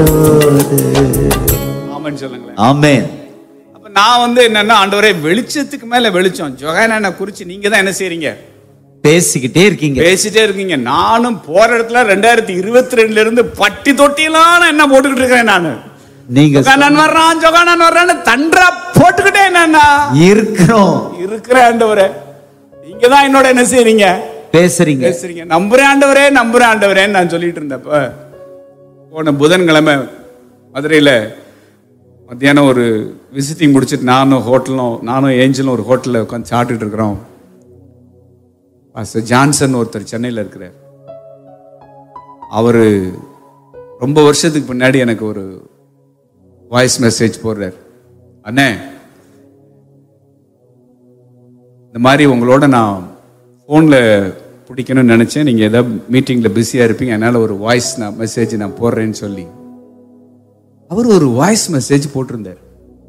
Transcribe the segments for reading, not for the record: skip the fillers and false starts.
ஆமென் சொல்லுங்களேன். ஆமென். அப்ப நான் என்னன்னா, ஆண்டவரே வெளிச்சத்துக்கு மேல வெளிச்சம், ஜொஹானானை குறிச்சு நீங்க தான் என்ன செய்றீங்க? பேசிக்கிட்டே இருக்கீங்க. நானும் போற இடத்துல 2022 இருந்து பட்டி தொட்டியெல்லாம் நான் என்ன போட்டுக்கிட்டு இருக்கேன். நானு நீங்க ஜொஹானான் வர்றான்னு தண்டா போட்டுக்கிட்டே என்னன்னா இருக்கிற ஆண்டவரே, நீங்க தான் என்னோட என்ன செய்றீங்க? பேசுறீங்க. நம்புறேன் ஆண்டவரே நான் சொல்லிட்டு இருந்தப்ப, போன புதன்கிழமை மதுரையில மத்தியானம் ஒரு விசிட்டிங் முடிச்சுட்டு நானும் ஏஞ்சலும் ஒரு ஹோட்டலில் உட்காந்து சாப்பிட்டுட்டு இருக்கிறோம். பாஸ்டர் ஜான்சன் ஒருத்தர் சென்னையில் இருக்கிறார். அவரு ரொம்ப வருஷத்துக்கு முன்னாடி எனக்கு ஒரு வாய்ஸ் மெசேஜ் போடுறார். அண்ணே, இந்த மாதிரி உங்களோட நான் ஃபோனில் பிடிக்கணும்னு நினச்சேன், நீங்கள் ஏதாவது மீட்டிங்கில் பிஸியாக இருப்பீங்க, அதனால் ஒரு வாய்ஸ் மெசேஜ் நான் போடுறேன்னு சொல்லி அவர் ஒரு வாய்ஸ் மெசேஜ் போட்டிருந்தார்.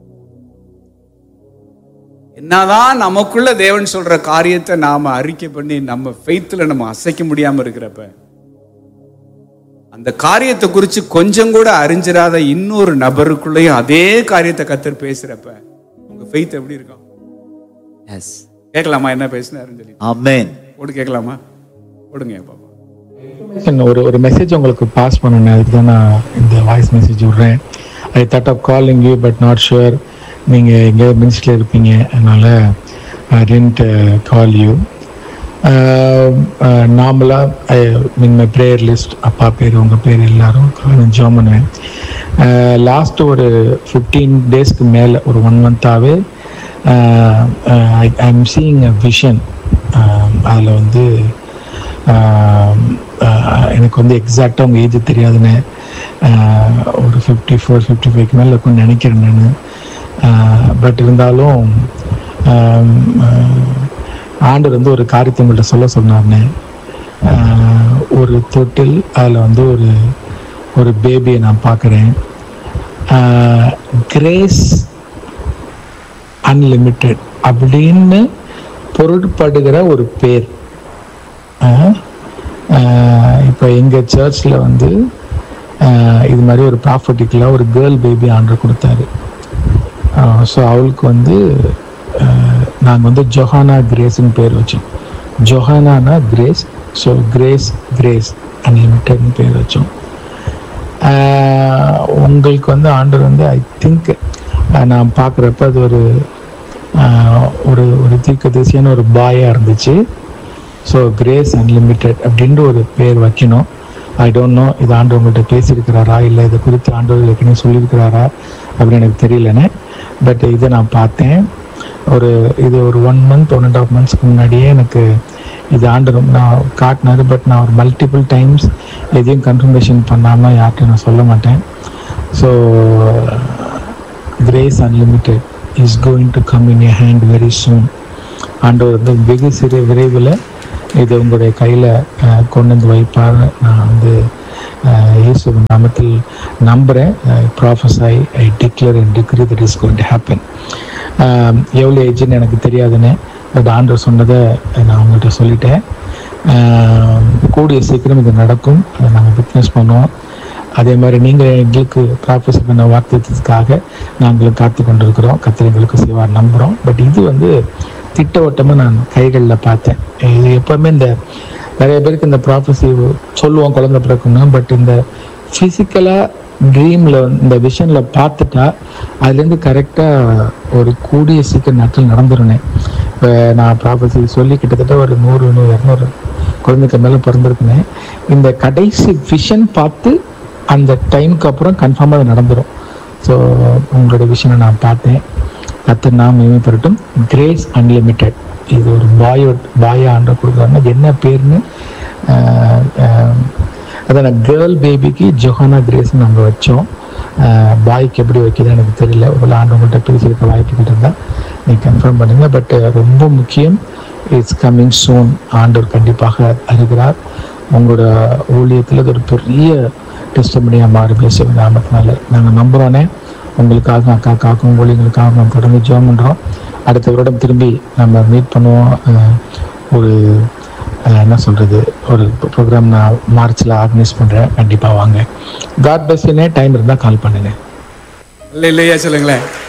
என்னதான் நமக்குள்ள தேவன் சொல்ற காரியத்தை நாம அறிக்கை பண்ணி நம்ம ஃபெய்த்ல நம்ம அசைக்க முடியாம இருக்கிறப்ப, அந்த காரியத்தை குறித்து கொஞ்சம் கூட அறிஞ்சிராத இன்னொரு நபருக்குள்ளேயும் அதே காரியத்தை கர்த்தர் பேசுறப்ப உங்க ஃபெய்த் எப்படி இருக்கும்? எஸ். கேட்கலாமா என்ன பேசினாருன்னு சொல்லி? ஆமென். போட்டு கேட்கலாமா? போடுங்க பாப்பா. ஒரு மெசேஜ் உங்களுக்கு பாஸ் பண்ணணும், அதுக்கு தான் நான் இந்த வாய்ஸ் மெசேஜ் விடுறேன். I thought of calling you but not sure நீங்கள் எங்கே மினிஸ்ட்ரியில் இருப்பீங்க, அதனால் ஐ டிடன்ட் கால் யூ. நார்மலாக மீன் மை ப்ரேயர் லிஸ்ட், அப்பா பேர் உங்கள் பேர் எல்லாரும் ஜாம் பண்ணுவேன். லாஸ்ட்டு ஒரு 15 டேஸ்க்கு மேலே, ஒரு 1 மந்த்தாகவே I am seeing a vision. அதில் எனக்கு எக்ஸாக்டாக உங்கள் ஏஜ் தெரியாதுன்னு, ஒரு 54-55க்கு மேலே இருக்கும்னு நினைக்கிறேன் நான். பட் இருந்தாலும் ஆண்டவர் ஒரு காரியத்தை உங்கள்கிட்ட சொன்னார்னே. ஒரு தொட்டில், அதில் ஒரு பேபியை நான் பார்க்குறேன். கிரேஸ் அன்லிமிட்டெட் அப்படின்னு பொருட்படுகிற ஒரு பேர். இப்போ எங்கள் சர்ச்சில் இது மாதிரி ஒரு ப்ராஃபட்டிக்கலாக ஒரு கேர்ள் பேபி ஆண்டர் கொடுத்தாரு. ஸோ அவளுக்கு நாங்கள் ஜொஹானா கிரேஸ்ன்னு பேர் வச்சோம். ஜொஹானானா கிரேஸ், ஸோ கிரேஸ் அன்லிமிட்டட்னு பேர் வச்சோம். உங்களுக்கு ஆண்டவர் ஐ திங்க் நான் பார்க்குறப்ப அது ஒரு தீர்க்கதரிசியான ஒரு பாயாக இருந்துச்சு. ஸோ கிரேஸ் அன்லிமிட்டெட் அப்படின்ற ஒரு பேர் வைக்கணும். ஐ டோன்ட் நோ இது ஆண்டவர் உங்கள்கிட்ட பேசியிருக்கிறாரா, இல்லை இதை குறித்து ஆண்டவர் ஏற்கனவே சொல்லியிருக்கிறாரா அப்படின்னு எனக்கு தெரியலன்னு. பட் இதை நான் பார்த்தேன். இது ஒரு 1 மந்த் 1.5 மந்த்ஸ்க்கு முன்னாடியே எனக்கு இது ஆண்டவர் நான் காட்டினார். பட் நான் ஒரு மல்டிபிள் டைம்ஸ் எதையும் கன்ஃபர்மேஷன் பண்ணாமல் யார்கிட்ட நான் சொல்ல மாட்டேன். So grace unlimited is going to come in your hand very soon. ஆண்டவர் வெகு சிறிய விரைவில் இது உங்களுடைய கையில் கொண்டு வைப்பார். நான் இயேசு நாமத்தில் நம்புகிறேன். ப்ராஃபஸை ஐ declare and டிக்ரீ that is going to happen. எவ்வளோ ஏஜ்னு எனக்கு தெரியாதுன்னு, பட் ஆண்டவர் சொன்னதை நான் உங்கள்கிட்ட சொல்லிட்டேன். கூடிய சீக்கிரம் இது நடக்கும், அதை நாங்கள் விட்னஸ் பண்ணுவோம். அதே மாதிரி நீங்கள் எங்களுக்கு ப்ராஃபஸி பண்ண வாக்குத்தத்துக்காக நாங்களும் காத்து கொண்டிருக்கிறோம். கர்த்தர் எங்களுக்கு செய்வார் நம்புகிறோம். பட் இது திட்டவட்டமாக நான் கைகளில் பார்த்தேன். இது எப்போவுமே நிறைய பேருக்கு இந்த ப்ராஃபஸி சொல்லுவோம் குழந்தை பிறக்கணும், பட் இந்த ஃபிசிக்கலாக ட்ரீமில் இந்த விஷனில் பார்த்துட்டா அதுலேருந்து கரெக்டாக ஒரு கூடிய சீக்கிரம் நாட்கள் நடந்துருனேன். இப்போ நான் ப்ராஃபஸி சொல்லி கிட்டத்தட்ட ஒரு 100-200 குழந்தைக்கு மேலே பிறந்திருக்குனேன். இந்த கடைசி விஷன் பார்த்து அந்த டைமுக்கு அப்புறம் கன்ஃபார்மாக அது நடந்துடும். ஸோ உங்களோட விஷனை நான் பார்த்தேன். கர்த்தர் நாமம் மகிமைப்படட்டும். கிரேஸ் அன்லிமிட்டெட், இது ஒரு பாயா ஆண்டவர் கொடுக்குறாங்க. என்ன பேர்னு அதான் கேர்ள் பேபிக்கு ஜொஹானா கிரேஸ்ன்னு நாங்கள் வச்சோம். பாய்க்கு எப்படி வைக்கிறதுன்னு எனக்கு தெரியல. ஒரு ஆண்டவங்கள்ட்ட பேசியிருக்க வாய்ப்புகள் இருந்தால் நீங்கள் கன்ஃபார்ம் பண்ணுங்கள். பட் ரொம்ப முக்கியம், இட்ஸ் கம்மிங் சூன். ஆண்டவர் கண்டிப்பாக அறிகிறார். உங்களோட ஊழியத்தில் ஒரு பெரிய டெஸ்டிமனியாக மாறும் இயேசு நாமத்தினால நாங்கள் நம்புகிறோன்னே. உங்களுக்காக அக்காக்காகவும் ஊழியர்களுக்காக நம்ம தொடர்ந்து ஜெபம் பண்ணுறோம். அடுத்த வருடம் திரும்பி நம்ம மீட் பண்ணுவோம். ஒரு என்ன சொல்கிறது, ஒரு ப்ரோக்ராம் நான் மார்ச்சில் ஆர்கனைஸ் பண்ணுறேன். கண்டிப்பாக வாங்க. God plus. டைம் இருந்தால் கால் பண்ணுங்கள். இல்லையா சொல்லுங்களேன்.